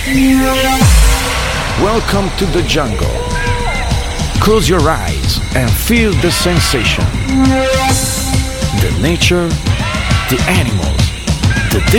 Welcome to the jungle. Close your eyes and feel the sensation. The nature, the animals,